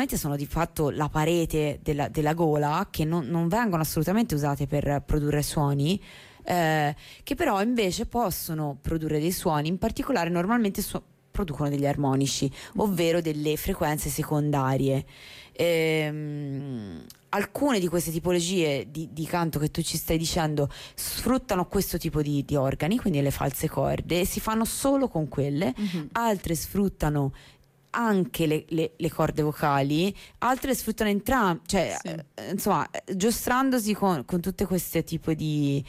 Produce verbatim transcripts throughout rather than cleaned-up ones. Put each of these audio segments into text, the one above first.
sono di fatto la parete della, della gola, che non, non vengono assolutamente usate per produrre suoni, eh, che però invece possono produrre dei suoni, in particolare normalmente su- producono degli armonici, ovvero delle frequenze secondarie. Ehm, alcune di queste tipologie di, di canto che tu ci stai dicendo sfruttano questo tipo di, di organi, quindi le false corde, e si fanno solo con quelle. Mm-hmm. Altre sfruttano anche le, le, le corde vocali, altre sfruttano entrambe, cioè sì. eh, insomma, giostrandosi con, con tutte queste tipo di,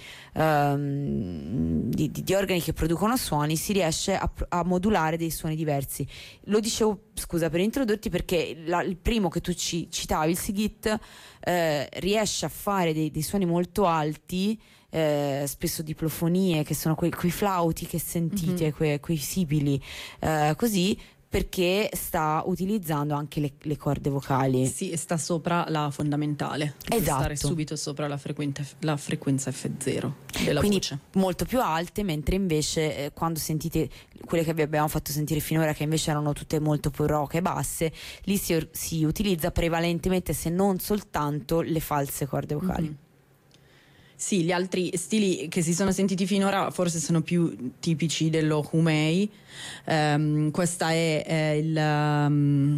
um, di, di, di organi che producono suoni, si riesce a, a modulare dei suoni diversi. Lo dicevo, scusa per introdurti, perché la, il primo che tu ci citavi, il Sigit, eh, riesce a fare dei, dei suoni molto alti, eh, spesso diplofonie, che sono quei, quei flauti che sentite, mm-hmm. quei, quei sibili, eh, così, perché sta utilizzando anche le, le corde vocali. Sì, e sta sopra la fondamentale. Esatto. Stare subito sopra la, la frequenza effe zero della Quindi voce. Molto più alte, mentre invece eh, quando sentite quelle che vi abbiamo fatto sentire finora, che invece erano tutte molto più roche e basse, lì si, si utilizza prevalentemente, se non soltanto, le false corde vocali. Mm-hmm. Sì, gli altri stili che si sono sentiti finora forse sono più tipici dello Humei. Um, questa è, è il um,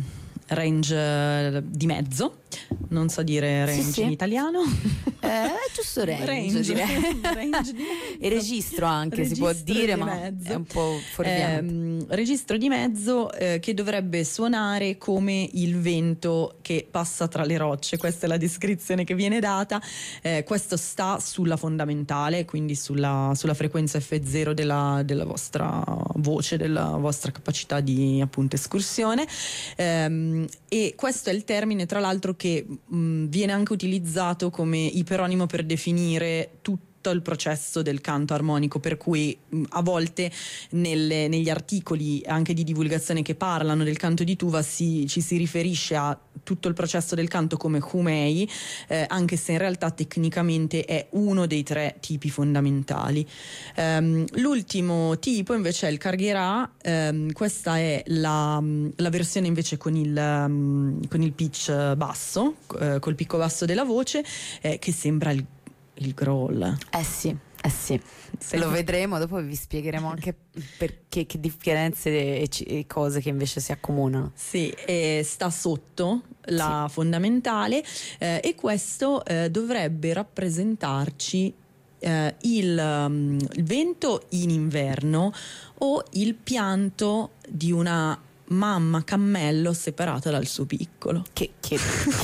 range di mezzo, non so dire range sì, sì. in italiano. Eh, è giusto range, range, direi. range di e registro anche registro si può dire, ma mezzo. È un po' fuorviante. Eh, registro di mezzo eh, che dovrebbe suonare come il vento che passa tra le rocce. Questa è la descrizione che viene data. Eh, questo sta sulla fondamentale, quindi sulla, sulla frequenza effe zero della, della vostra voce, della vostra capacità di appunto escursione. Eh, e questo è il termine, tra l'altro, che mh, viene anche utilizzato come iperonimo per definire tutto il processo del canto armonico, per cui mh, a volte nelle, negli articoli anche di divulgazione che parlano del canto di tuba si, ci si riferisce a tutto il processo del canto come Humei, eh, anche se in realtà tecnicamente è uno dei tre tipi fondamentali. Um, l'ultimo tipo invece è il Kargera. Um, questa è la, la versione invece con il, um, con il pitch basso, uh, col picco basso della voce, eh, che sembra il il growl. Eh sì, eh sì. Se lo vedremo, dopo vi spiegheremo anche perché, che differenze e, e cose che invece si accomunano. Sì, e sta sotto la sì. fondamentale, eh, e questo eh, dovrebbe rappresentarci eh, il, um, il vento in inverno o il pianto di una mamma cammello separata dal suo piccolo. Che, che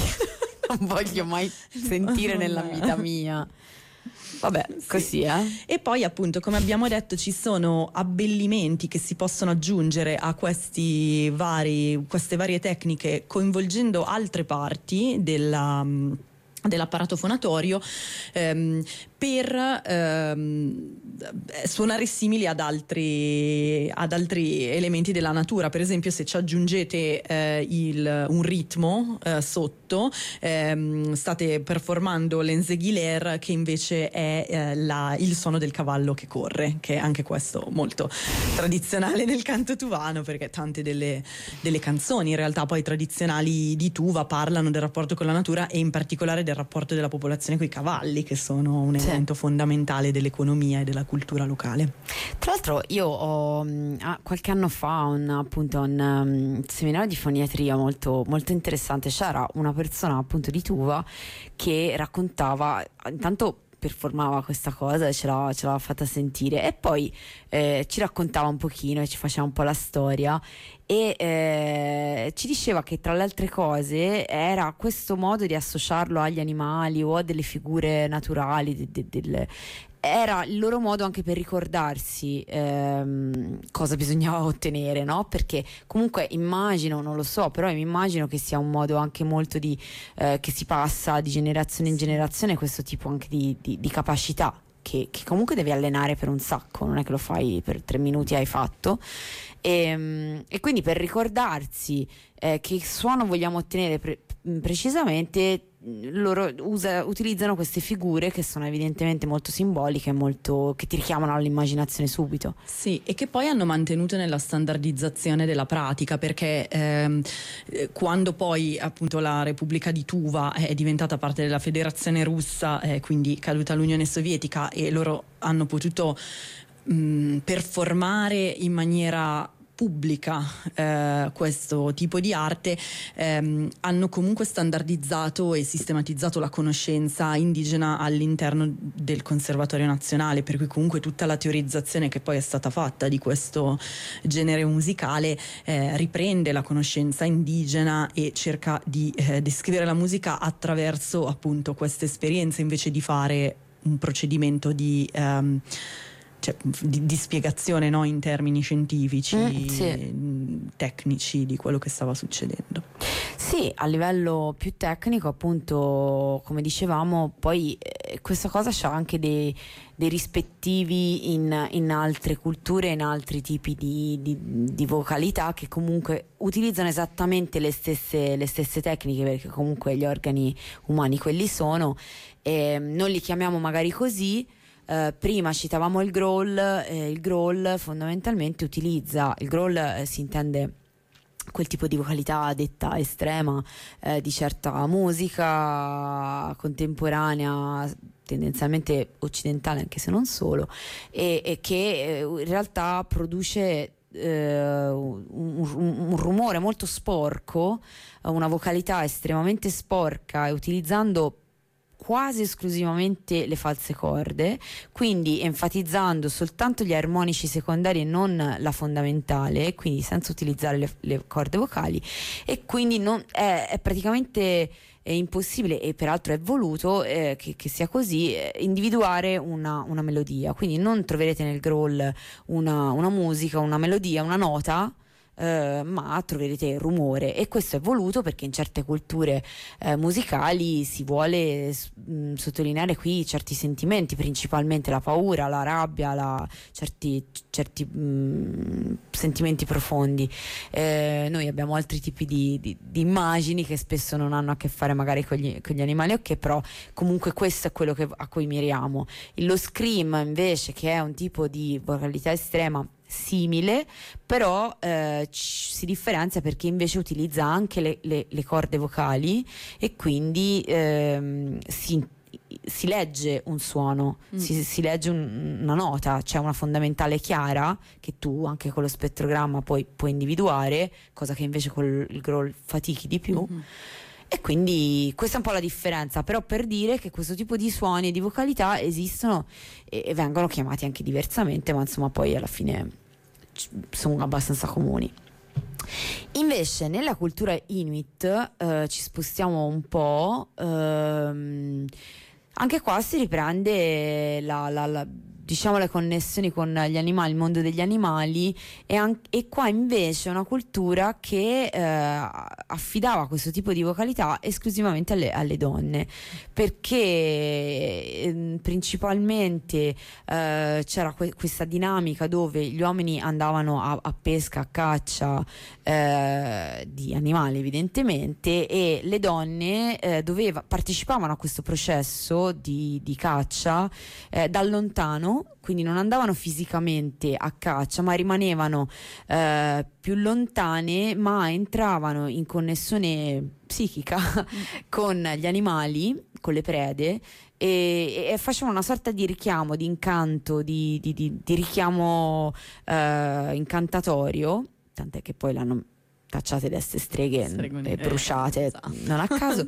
non voglio mai sentire nella vita mia. Vabbè, sì. Così eh. E poi appunto, come abbiamo detto, ci sono abbellimenti che si possono aggiungere a questi vari, queste varie tecniche, coinvolgendo altre parti della, dell'apparato fonatorio, ehm, per ehm, suonare simili ad altri, ad altri elementi della natura. Per esempio, se ci aggiungete eh, il, un ritmo eh, sotto, ehm, state performando l'enzeguiler, che invece è eh, la, il suono del cavallo che corre, che è anche questo molto tradizionale nel canto tuvano, perché tante delle, delle canzoni in realtà poi tradizionali di tuva parlano del rapporto con la natura, e in particolare del rapporto della popolazione con i cavalli, che sono un elemento fondamentale dell'economia e della cultura locale. Tra l'altro io ho qualche anno fa un, appunto un um, seminario di foniatria molto, molto interessante. C'era una persona appunto di tuva che raccontava, intanto performava questa cosa e ce l'ha, ce l'ha fatta sentire, e poi eh, ci raccontava un pochino e ci faceva un po' la storia, e eh, ci diceva che tra le altre cose era questo modo di associarlo agli animali o a delle figure naturali, de, de, de, era il loro modo anche per ricordarsi ehm, cosa bisognava ottenere, no? Perché comunque immagino, non lo so, però mi immagino che sia un modo anche molto di eh, che si passa di generazione in generazione, questo tipo anche di, di, di capacità che, che comunque devi allenare per un sacco, non è che lo fai per tre minuti e hai fatto. E, e quindi per ricordarsi eh, che suono vogliamo ottenere pre- precisamente loro usa, utilizzano queste figure che sono evidentemente molto simboliche, molto, che ti richiamano all'immaginazione subito. Sì, e che poi hanno mantenuto nella standardizzazione della pratica, perché ehm, quando poi appunto la Repubblica di Tuva è diventata parte della Federazione Russa, eh, quindi caduta l'Unione Sovietica, e loro hanno potuto mh, performare in maniera pubblica eh, questo tipo di arte, ehm, hanno comunque standardizzato e sistematizzato la conoscenza indigena all'interno del Conservatorio Nazionale, per cui comunque tutta la teorizzazione che poi è stata fatta di questo genere musicale eh, riprende la conoscenza indigena e cerca di eh, descrivere la musica attraverso appunto queste esperienze, invece di fare un procedimento di ehm, Cioè, di, di spiegazione, no, in termini scientifici, mm, sì. tecnici di quello che stava succedendo. Sì, a livello più tecnico, appunto, come dicevamo, poi eh, questa cosa c'ha anche dei, dei rispettivi in, in altre culture, in altri tipi di, di, di vocalità, che comunque utilizzano esattamente le stesse, le stesse tecniche, perché comunque gli organi umani quelli sono, e non li chiamiamo magari così. Uh, prima citavamo il growl, eh, il growl fondamentalmente utilizza, il growl eh, si intende quel tipo di vocalità detta estrema eh, di certa musica contemporanea, tendenzialmente occidentale anche se non solo, e, e che eh, in realtà produce eh, un, un, un rumore molto sporco, una vocalità estremamente sporca, e utilizzando quasi esclusivamente le false corde, quindi enfatizzando soltanto gli armonici secondari e non la fondamentale, quindi senza utilizzare le, le corde vocali, e quindi non, è, è praticamente è impossibile, e peraltro è voluto eh, che, che sia così, eh, individuare una, una melodia. Quindi non troverete nel growl una, una musica, una melodia, una nota, Uh, ma troverete rumore, e questo è voluto perché in certe culture uh, musicali si vuole mh, sottolineare qui certi sentimenti, principalmente la paura, la rabbia, la, certi, certi mh, sentimenti profondi. Uh, noi abbiamo altri tipi di, di, di immagini che spesso non hanno a che fare magari con gli, con gli animali, ok, però comunque questo è quello che, a cui miriamo. Lo scream invece, che è un tipo di vocalità estrema simile, però eh, ci, si differenzia perché invece utilizza anche le, le, le corde vocali, e quindi ehm, si, si legge un suono, mm. si, si legge un, una nota, c'è una fondamentale chiara che tu anche con lo spettrogramma poi puoi individuare, cosa che invece col il growl fatichi di più. Mm-hmm. E quindi questa è un po' la differenza, però per dire che questo tipo di suoni e di vocalità esistono e, e vengono chiamati anche diversamente, ma insomma poi alla fine sono abbastanza comuni. Invece nella cultura Inuit eh, ci spostiamo un po', ehm, anche qua si riprende la, la, la diciamo le connessioni con gli animali, il mondo degli animali, e, an- e qua invece è una cultura che eh, affidava questo tipo di vocalità esclusivamente alle, alle donne, perché eh, principalmente eh, c'era que- questa dinamica dove gli uomini andavano a, a pesca, a caccia eh, di animali evidentemente, e le donne eh, doveva, partecipavano a questo processo di, di caccia eh, da lontano, quindi non andavano fisicamente a caccia, ma rimanevano eh, più lontane, ma entravano in connessione psichica con gli animali, con le prede, e, e facevano una sorta di richiamo, di incanto, di, di, di, di richiamo eh, incantatorio, tant'è che poi l'hanno cacciate da ste streghe e bruciate, eh, esatto. Non a caso.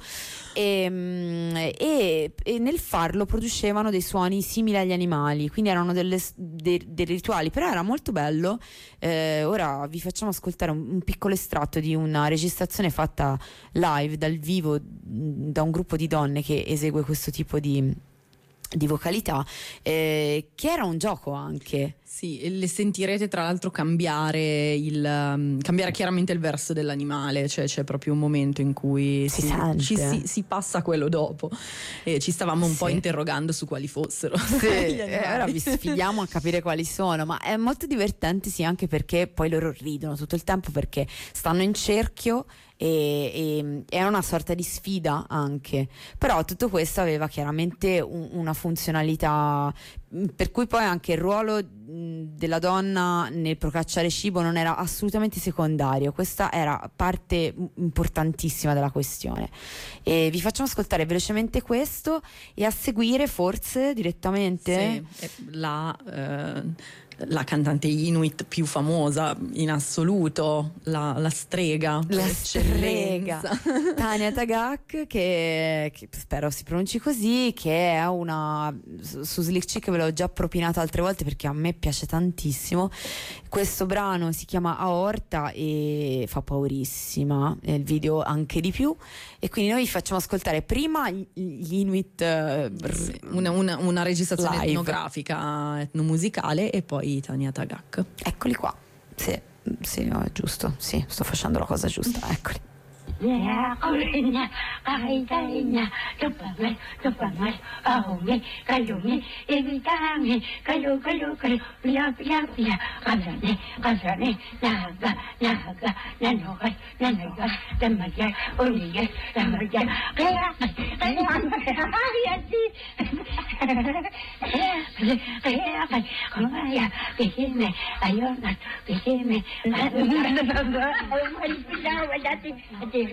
e, e, e nel farlo producevano dei suoni simili agli animali, quindi erano delle, dei, dei rituali, però era molto bello. Eh, ora vi facciamo ascoltare un, un piccolo estratto di una registrazione fatta live dal vivo da un gruppo di donne che esegue questo tipo di di vocalità, eh, che era un gioco anche. Sì, le sentirete tra l'altro cambiare il um, cambiare chiaramente il verso dell'animale, cioè c'è proprio un momento in cui si, si, sente. Ci, si, si passa a quello dopo, e ci stavamo un sì. po' interrogando su quali fossero. Sì, eh, ora vi sfidiamo a capire quali sono, ma è molto divertente, sì, anche perché poi loro ridono tutto il tempo perché stanno in cerchio e, e era una sorta di sfida anche, però tutto questo aveva chiaramente un, una funzionalità, per cui poi anche il ruolo della donna nel procacciare cibo non era assolutamente secondario, questa era parte importantissima della questione. E vi facciamo ascoltare velocemente questo e a seguire forse direttamente sì, la, eh, la cantante Inuit più famosa in assoluto, la, la strega, la strega Tanya Tagaq, che, che spero si pronunci così, che è una, su Slick Chick ve l'ho già propinata altre volte perché a me piace tantissimo. Questo brano si chiama Aorta e fa paurissima, il video anche di più, e quindi noi vi facciamo ascoltare prima gli Inuit, sì, una, una, una registrazione live, etnografica, etnomusicale, e poi Tanya Tagaq. Eccoli qua, sì, sì, no, è giusto, sì, sto facendo la cosa giusta, eccoli. Yeah, Corina, Caritana, Tupamel, Tupamel, Ahome, Cayome, Evitame, Cayo, Cayo, Cayo, Pia, Pia, Pia, Casane, Casane, Naga, Naga, Nanoga, Nanaga, Damaya, Oliga, Damaya, Kaya, Kaya, Ayati, Kaya, Kaya, Kihime, Ayona, Kihime, Ayona,